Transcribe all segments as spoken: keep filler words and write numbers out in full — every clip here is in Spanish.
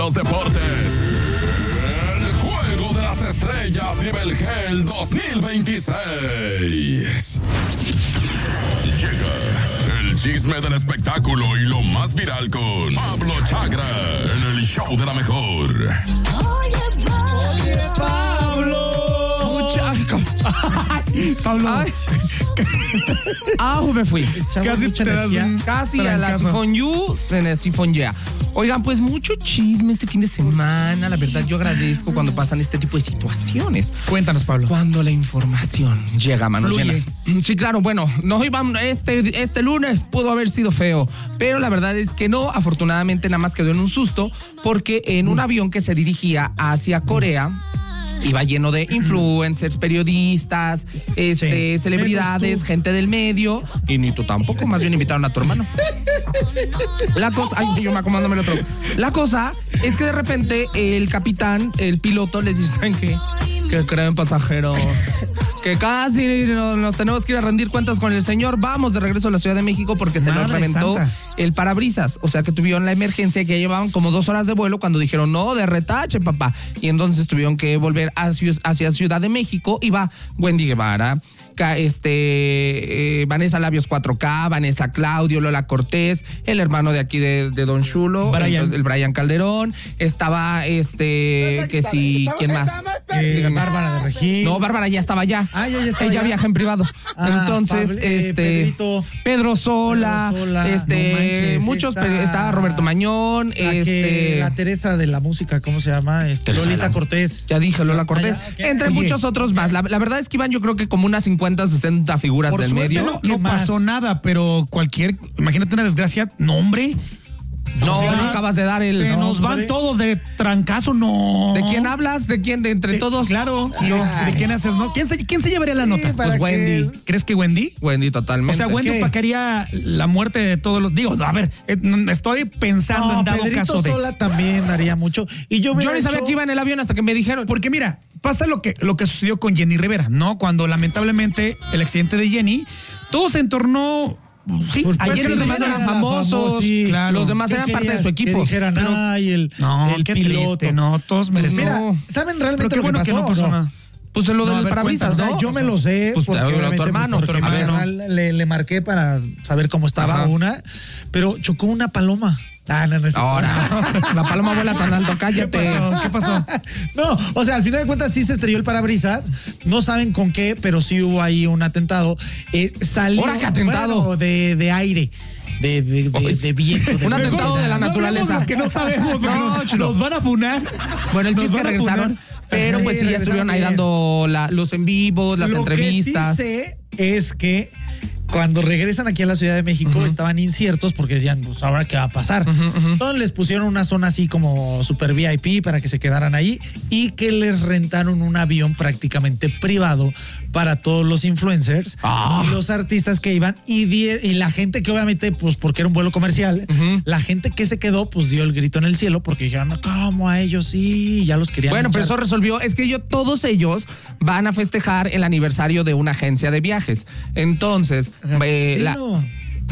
Los deportes. El juego de las estrellas nivel Gel dos mil veintiséis. Llega el chisme del espectáculo y lo más viral con Pablo Chagra en el show de la mejor. Oye, Pablo. Pablo. Ay. Ah, me fui. Casi te das un Casi a la trancazo. Sifón You, en el Sifón Ya. Oigan, pues mucho chisme este fin de semana. La verdad, yo agradezco cuando pasan este tipo de situaciones. Cuéntanos, Pablo. Cuando la información llega a manos Fluye. llenas. Sí, claro, bueno, no iban, este, este lunes pudo haber sido feo, pero la verdad es que no. Afortunadamente nada más quedó en un susto, porque en un avión que se dirigía hacia Corea iba lleno de influencers, periodistas, este, Sí. celebridades, gente del medio, y ni tú tampoco, más bien invitaron a tu hermano. La cosa, ay, yo me acomodándome el otro. La cosa es que de repente el capitán, el piloto, les dice, ¿saben qué? ¿Qué creen, pasajeros? Que casi nos, nos tenemos que ir a rendir cuentas con el señor. Vamos de regreso a la Ciudad de México porque se nos Madre reventó santa. el parabrisas. O sea que tuvieron la emergencia, que ya llevaban como dos horas de vuelo cuando dijeron, no, de retache, papá. Y entonces tuvieron que volver hacia, hacia Ciudad de México. Iba Wendy Guevara, Ca- este eh, Vanessa Labios cuatro K, Vanessa Claudio, Lola Cortés, el hermano de aquí de, de Don Chulo, Brian. el, el Brian Calderón. Estaba este, que si, ¿quién más? Eh, Dígame. Bárbara de Regil. No, Bárbara ya estaba allá. Ah, ya, ya estaba Ella allá. viaja en privado. Ah, Entonces, Pablo- eh, este Pedrito. Pedro Sola, Pedro Sola, este no manches, muchos está- pe- estaba Roberto Mañón, La, que- este la Teresa de la música, ¿cómo se llama? Este, Teresa Lolita de la- Cortés. ya dije Lola Cortés, Ah, ya, ok. entre Oye. muchos otros más. La, la verdad es que iban, yo creo que como unas cincuenta, sesenta figuras Por del suerte, medio. No, ¿Qué no más? pasó nada, pero cualquier, imagínate una desgracia, no, hombre. No, O sea, no acabas de dar el. Se no, nos van hombre. todos de trancazo, no. ¿De quién hablas? ¿De quién? ¿De entre De- todos? Claro. Yo, ¿de quién haces, no? ¿Quién se, quién se llevaría la Sí, nota? para Pues que- Wendy. ¿Crees que Wendy? Wendy, totalmente. O sea, Wendy ¿Qué? opacaría la muerte de todos los. Digo, a ver, eh, n- estoy pensando No, en dado Pedrito caso de. Sola también haría mucho. Y yo, me Yo ni sabía hecho- que iba en el avión hasta que me dijeron. Porque mira, pasa lo que, lo que sucedió con Jenny Rivera, ¿no? Cuando lamentablemente el accidente de Jenny, todo se entornó. Sí, Pues Pues ayer que los en demás no la eran mañana- famosos, sí, claro. los demás ¿Qué eran parte de querías? su equipo. Que dijeran, Pero- ay, el, No, el qué piloto. triste, no, todos merecemos. Mira, No. ¿saben Pero realmente qué lo que bueno pasó? que no pasó o nada. Pues en lo No, a del ver, parabrisas, O sea, ¿no? yo me lo sé, Pues, porque a ver, obviamente, tu hermano, pues, porque tu mi hermano. carnal le, le marqué para saber cómo estaba Ajá. una, pero chocó una paloma. Ah, no, no es cierto. Ahora, la paloma vuela tan alto, ¿Qué cállate. pasó? ¿Qué pasó? No, o sea, al final de cuentas sí se estrelló el parabrisas. No saben con qué, pero sí hubo ahí un atentado. Eh, salió ¿Ahora qué atentado? bueno, de, de aire, de, de, de, de viento. de Un atentado de la No naturaleza. hablemos lo que no sabemos, porque No, nos, chulo. nos van a funar. Bueno, el Nos chiste que van a regresaron, funar. pero Sí, pues sí, ya regresaron estuvieron ahí bien. dando la- los en vivos, las Lo entrevistas. que sí sé es que cuando regresan aquí a la Ciudad de México Ujú. estaban inciertos porque decían, pues ahora qué va a pasar. Ujú, ujú. Entonces les pusieron una zona así como super V I P para que se quedaran ahí y que les rentaron un avión prácticamente privado para todos los influencers Ah. y los artistas que iban y, die- y la gente que obviamente, pues porque era un vuelo comercial, Ujú. la gente que se quedó, pues dio el grito en el cielo porque dijeron, ¿cómo a ellos sí? Ya los querían. Bueno, pero echar. eso resolvió. Es que yo, todos ellos van a festejar el aniversario de una agencia de viajes. Entonces, eh, la- Dilo.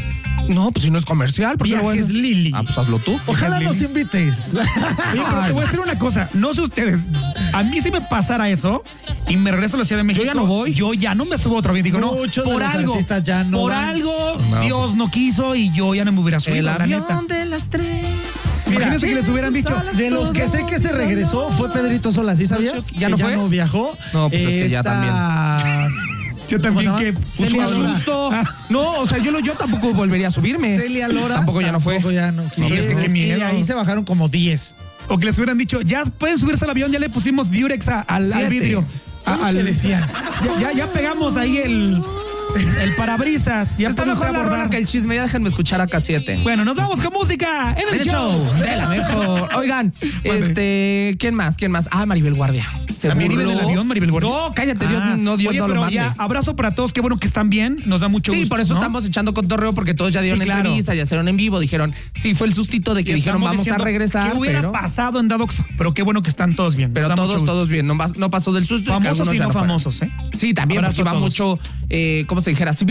no, pues si no es comercial, porque Viajes Lili. Ah, pues hazlo tú. Ojalá Viajes nos invites. Oye, pero te voy a decir una cosa. No sé ustedes. A mí si me pasara eso y me regreso a la Ciudad de México. ya no voy. Yo ya no me subo a otro avión. Digo, no. Muchos de Por los algo. artistas ya no Por van. algo, No. Dios no quiso y yo ya no me hubiera subido. El la avión neta. de las tres. Imagínense que les hubieran dicho. De los que sé que se regresó fue Pedrito Sola, ¿sí sabías? ¿Ya no Que fue? ya no viajó. No, pues es que ya también. Yo ¿Cómo también se que llama? puso Celia a- Lora. Susto. No, o sea, yo, lo- yo tampoco volvería a subirme. Celia Lora. Tampoco ya no fue. Tampoco ya no. Sí, es que qué y miedo. de ahí se bajaron como diez. O que les hubieran dicho, ya pueden subirse al avión, ya le pusimos Durex a- al, al Siete. vidrio. Fue lo A- al- que decían. Ya, ya, ya pegamos ahí el, el parabrisas. Ya Está puede mejor usted la rola abordar. que el chisme. Ya déjenme escuchar a K siete. Bueno, nos vamos con música en el, El show de la mejor. Oigan, este, ¿quién más? ¿Quién más? Ah, Maribel Guardia. Se ¿También burló. iba en el avión, Maribel Guardia? No, cállate, Dios Ah, no, Dios oye, no lo pero mande. ya, abrazo para todos, qué bueno que están bien, nos da mucho Sí, gusto. por eso ¿no? estamos echando cotorreo, porque todos ya dieron Sí, claro. entrevistas, ya hicieron en vivo, dijeron, sí, fue el sustito de que Y dijeron estamos vamos a diciendo, regresar, ¿qué hubiera pero, pasado en dado caso? Pero qué bueno que están todos bien. pero nos da mucho todos, gusto. todos bien, no, pas- no pasó del susto. y que Famosos algunos y ya no fueron. famosos, ¿eh? Sí, también, Abrazo porque a iba todos. mucho, eh, ¿cómo se dijera? ¿Civil?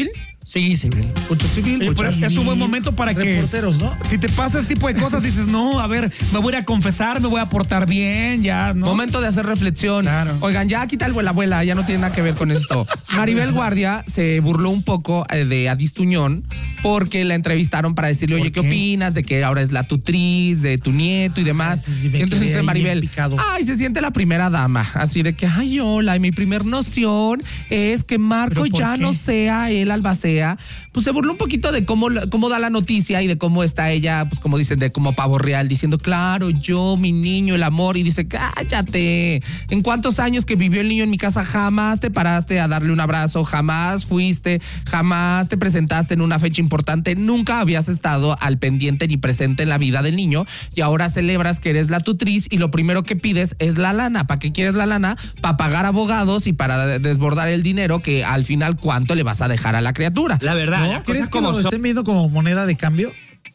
Sí, civil. Mucho civil, Eh, mucho pero es un buen momento para que Reporteros, ¿no? si te pasa este tipo de cosas dices, no, a ver, me voy a ir a confesar, me voy a portar bien, ya, ¿no? Momento de hacer reflexión. Claro. Oigan, ya quita el la abuela, ya no tiene nada que ver con esto. Maribel Guardia se burló un poco eh, de Adis Tuñón porque la entrevistaron para decirle, oye, ¿qué qué? opinas de que ahora es la tutriz de tu nieto y demás? Ay, sí, sí, me y entonces quedé dice ahí Maribel, bien picado. ay, se siente la primera dama. Así de que, ay, hola, y mi primer noción es que Marco ¿Pero por ya qué? no sea el albacea. Pues se burló un poquito de cómo, cómo da la noticia y de cómo está ella, pues como dicen, de como pavo real, diciendo, claro, yo, mi niño, el amor. Y dice, cállate. ¿En cuántos años que vivió el niño en mi casa jamás te paraste a darle un abrazo? Jamás fuiste, jamás te presentaste en una fecha importante. Nunca habías estado al pendiente ni presente en la vida del niño. Y ahora celebras que eres la tutriz y lo primero que pides es la lana. ¿Para qué quieres la lana? Para pagar abogados y para desbordar el dinero que al final, ¿cuánto le vas a dejar a la criatura? La verdad, ¿No? las ¿Crees cosas que como lo son. estén viendo como moneda de cambio?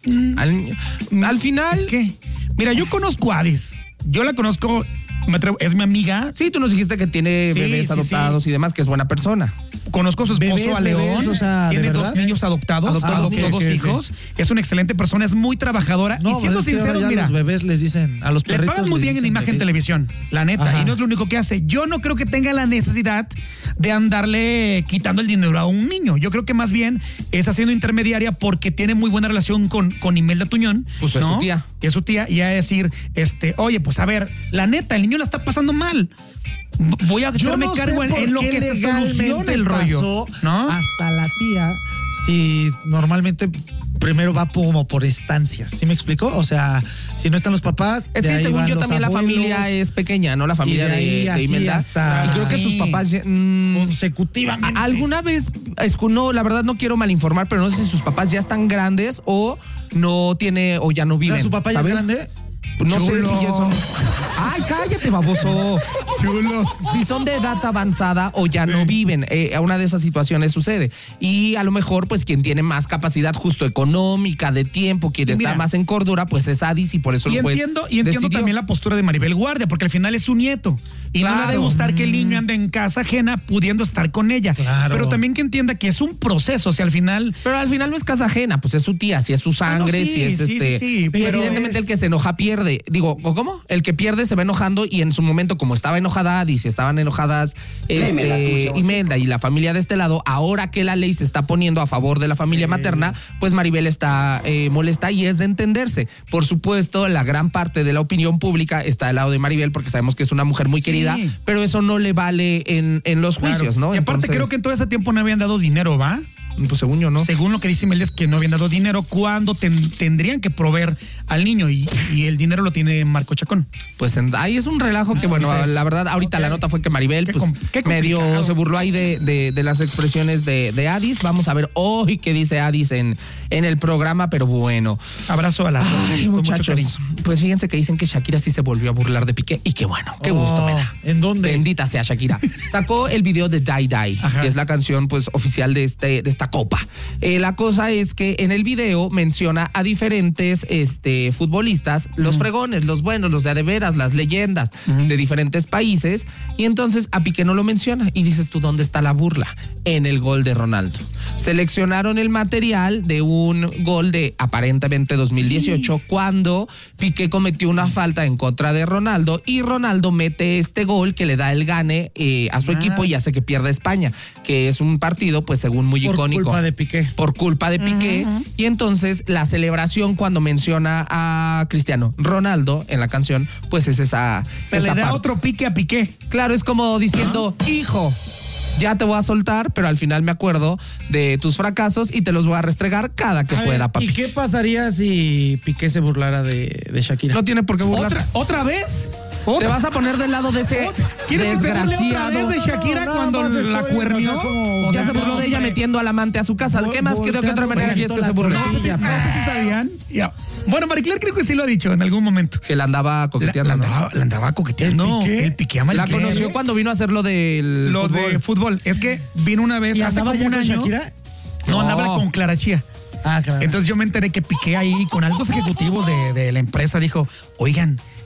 Al, al final... Es que, mira, yo conozco a Adis. Yo la conozco, me atrevo, es mi amiga. Sí, tú nos dijiste que tiene Sí, bebés sí, adoptados sí. y demás, que es buena persona. Conozco a su esposo, Bebés, a León. bebés, o sea, ¿de tiene dos verdad? niños adoptados, Adoptados, adoptó ok, dos ok, ok. hijos. Es una excelente persona, es muy trabajadora. y siendo pues es que ahora sinceros, ya mira, los bebés les dicen, a los le perritos pagan muy les bien en dicen imagen bebés. televisión, la neta, Ajá. y no es lo único que hace. Yo no creo que tenga la necesidad de andarle quitando el dinero a un niño. Yo creo que más bien es haciendo intermediaria porque tiene muy buena relación con, con Imelda Tuñón. Pues es ¿no? su tía. Que es su tía, y a decir, este, oye, pues a ver, la neta, el niño la está pasando mal. Voy a Yo hacerme no sé cargo en, por en lo qué que se legalmente soluciona el rollo. pasó ¿No? hasta la tía, si normalmente primero va como por estancias, ¿sí me explico? O sea, si no están los papás, Es de que ahí según van yo los también abuelos, la familia es pequeña, ¿no? La familia y de de, ahí de así Imelda. hasta- Y creo que Sí. sus papás... ya- mm, consecutivamente. a- ¿Alguna vez, escu- no, la verdad no quiero malinformar, pero no sé si sus papás ya están grandes o no tiene, o ya no O viven? sea, su papá ya es ¿sabes? grande. No sé Chulo. si ya son... ¡Ay, cállate, baboso! Chulo. Si son de edad avanzada o ya no viven, eh, a una de esas situaciones sucede. Y a lo mejor, pues, quien tiene más capacidad justo económica, de tiempo, quien Mira. está más en cordura, pues es Adis y por eso Y el juez entiendo, y entiendo decidió. también la postura de Maribel Guardia, porque al final es su nieto. Y no le Claro. debe gustar que el niño ande en casa ajena pudiendo estar con ella. Claro. Pero también que entienda que es un proceso, o sea, al final. Pero al final no es casa ajena, pues es su tía, si es su sangre, Ah, no, sí, si es sí, este. sí, sí, y pero evidentemente es- el que se enoja pierde. Digo, ¿o ¿cómo? El que pierde se va enojando y en su momento, como estaba enojada Adis, estaban enojadas este, Imelda y la familia de este lado, ahora que la ley se está poniendo a favor de la familia materna, pues Maribel está eh, molesta y es de entenderse. Por supuesto, la gran parte de la opinión pública está del lado de Maribel porque sabemos que es una mujer muy Sí. querida, pero eso no le vale en, en los Claro. juicios, ¿no? Y aparte Entonces, creo que en todo ese tiempo no habían dado dinero, ¿va? pues según yo, ¿no? Según lo que dice Imelda es que no habían dado dinero cuando ten- tendrían que proveer al niño y, y el dinero lo tiene Marco Chacón. Pues en- ahí es un relajo que, bueno, Entonces, la verdad, ahorita ok. la nota fue que Maribel, Qué pues, com- qué medio complicado. se burló ahí de, de, de las expresiones de, de Adis. Vamos a ver hoy qué dice Adis en, en el programa, pero bueno. Abrazo a la Ay, con mucho muchachos, cariño. pues fíjense que dicen que Shakira sí se volvió a burlar de Piqué y qué bueno, qué gusto Oh, me da. ¿en dónde? Bendita sea Shakira. Sacó el video de Die Die, Ajá. que es la canción pues oficial de este de esta copa. Eh, la cosa es que en el video menciona a diferentes este futbolistas, los fregones, los buenos, los de a de veras, las leyendas de diferentes países, y entonces a Piqué no lo menciona y dices tú, ¿dónde está la burla? En el gol de Ronaldo. Seleccionaron el material de un gol de aparentemente dos mil dieciocho cuando Piqué cometió una falta en contra de Ronaldo y Ronaldo mete este gol que le da el gane eh, a su Ah. equipo y hace que pierda España, que es un partido pues según muy Por icónico. culpa de Piqué. Por culpa de Piqué. Y entonces la celebración cuando menciona a Cristiano Ronaldo en la canción, pues es esa, Se esa le da parte. otro pique a Piqué. Claro, es como diciendo, hijo, ya te voy a soltar, pero al final me acuerdo de tus fracasos y te los voy a restregar cada que A ver, pueda, papi. ¿y qué pasaría si Piqué se burlara de, de Shakira? No tiene por qué burlarse. ¿Otra, ¿Otra vez? Te vas a poner del lado de ese ¿Quieres que se burle otra desgraciado. vez de Shakira No, no, cuando nada más la estoy, cuernió? o sea, como- O Ya sea, se burló de ella hombre. metiendo al amante a su casa. ¿De qué más? ¿De qué otra manera Volteando quieres que se la burle? tortilla. No sé si sabían. Ya. Bueno, Maricler creo que sí lo ha dicho en algún momento. Que la andaba La, coqueteando. la ¿no? andaba, la andaba coqueteando. ¿El Piqué? El Piqué a La Maricler. conoció cuando vino a hacer lo del Lo fútbol. de fútbol. Es que vino una vez ¿Y hace andaba como ya un con año. Shakira? No, andaba No. con Clara Chía. Ah, claro. Entonces yo me enteré que Piqué ahí con altos ejecutivos de, de la empresa dijo, oigan,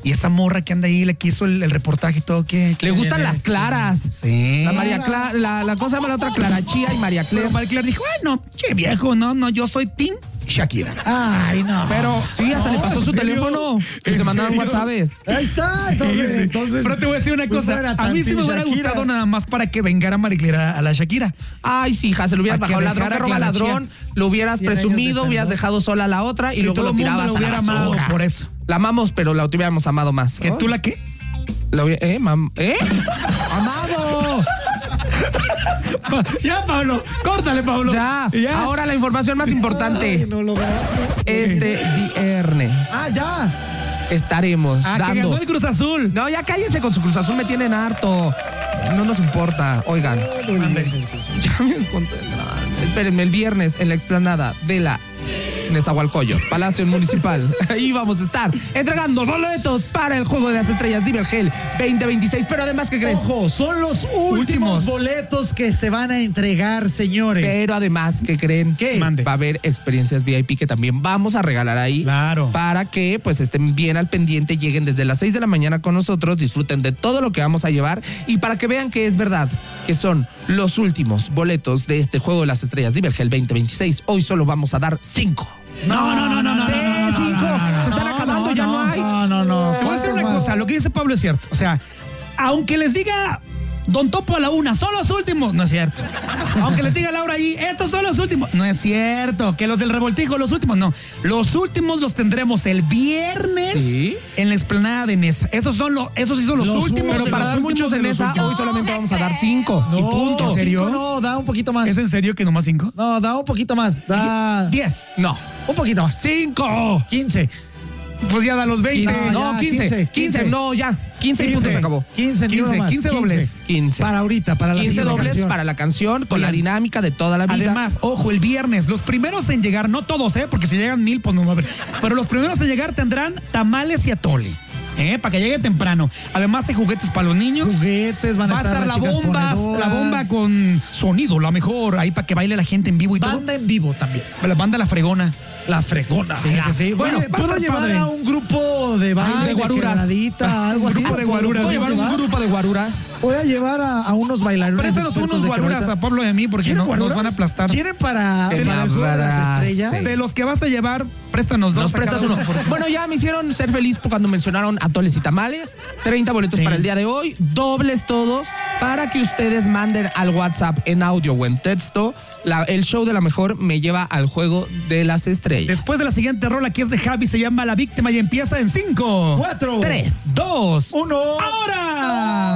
Y esa morra que anda ahí, le quiso el, el reportaje y todo, ¿qué? Le gustan las claras. Sí. La María Clara, la, la cosa llama la otra Clara Chía y María Pero Clara. María Clara dijo, bueno, che viejo, no, no, yo soy Team Shakira. Ay, no. Pero Sí, hasta le pasó ¿en su serio? teléfono y ¿En se mandaban serio? WhatsApps. Ahí está. Entonces, Sí, sí. entonces. Pero te voy a decir una pues, cosa. no era A tan mí sí me Team hubiera Shakira. gustado nada más para que vengara María Clara a la Shakira. Ay, sí, hija, se lo hubieras Para que bajado. Ladrón dejara que roba Clara ladrón, lo hubieras Cien años presumido, de hubieras perdón. dejado sola a la otra y, Y luego todo lo el mundo tirabas lo a la hubiera amado basura. por eso. La amamos, pero la hubiéramos amado más. ¿Que ¿no? tú la qué? La hubiera- ¿Eh? Mam- ¿Eh? ¡Amado! Ya, Pablo. Córtale, Pablo. Ya. Ahora la información más importante. Ay, no lo veo. Este viernes Ah, ya. estaremos Ah, que dando. ganó el Cruz Azul. No, ya cállense con su Cruz Azul, me tienen harto. No nos importa. Oigan, ya me desconcentran. Espérenme, el viernes en la explanada de la Nezahualcóyotl, Palacio Municipal. Ahí vamos a estar entregando boletos para el Juego de las Estrellas Divergel veinte veintiséis. Pero además, ¿qué crees? Ojo, son los últimos, Últimos. boletos que se van a entregar, señores. Pero además, ¿qué creen? ¿Qué? Mande. Va a haber experiencias V I P que también vamos a regalar ahí. Claro. Para que pues estén bien al pendiente, lleguen desde las seis de la mañana con nosotros, disfruten de todo lo que vamos a llevar y para que vean que es verdad, que son los últimos boletos de este Juego de las Estrellas Divergel veinte veintiséis. Hoy solo vamos a dar cinco. No, no, no, no, no. Sí, no, no, no, cinco. no, no, no. Se están acabando, ya no hay. No, no, no. Te voy a decir una ¿Cuántos cosa, más? lo que dice Pablo es cierto. O sea, aunque les diga Don Topo a la una, son los últimos, no es cierto. Aunque les diga Laura ahí, estos son los últimos, no es cierto. Que los del revoltijo, los últimos, no. Los últimos los tendremos el viernes Sí. en la explanada de Nesa. Esos son los, esos sí son los, Los últimos. Pero de para los dar últimos muchos de en los esa, últimos. hoy solamente vamos a dar cinco. No, y punto. ¿En serio? cinco no, da un poquito más. ¿Es en serio que nomás cinco? No, da un poquito más. Da Diez. No. un poquito más. Cinco. quince. Pues ya da los veinte. quince. Ah, No, ya, quince. quince, quince. No, ya. quince y quince. punto se acabó. quince, ni uno quince, más. quince dobles. quince. Para ahorita, para la quince siguiente dobles canción. para la canción con Oigan. la dinámica de toda la vida. Además, ojo, el viernes, los primeros en llegar, no todos, ¿eh? Porque si llegan mil, pues no va a haber. Pero los primeros en llegar tendrán tamales y atole. ¿Eh? Para que llegue temprano. Además hay juguetes para los niños. Juguetes, van a Va a estar estar las la chicas bomba, ponedoras. la bomba con sonido, la mejor, ahí para que baile la gente en vivo y Banda en vivo también. todo. La banda La Fregona. La fregona. Sí, sí, sí. Bueno, Oye, va a ¿puedo estar llevar padre. a un grupo de baile Ah, de guaruras. quebradita, algo así? Grupo de guaruras. Voy a llevar un ¿Llevar? grupo de guaruras. Voy a llevar a, a unos bailarines Préstanos expertos unos de guaruras quebradita. a Pablo y a mí porque ¿Quieren no, nos guaruras? van a aplastar. ¿Quieren para, Que para el me juego de las abraces. estrellas? De los que vas a llevar, préstanos dos. Nos a prestas cada uno. porque- Bueno, ya me hicieron ser feliz cuando mencionaron atoles y tamales. treinta boletos Sí. para el día de hoy. Dobles todos para que ustedes manden al WhatsApp en audio o en texto. La- el show de la mejor me lleva al Juego de las Estrellas. Después de la siguiente rola que es de Javi, se llama La Víctima y empieza en cinco, Cuatro. Tres. dos, Uno. ahora.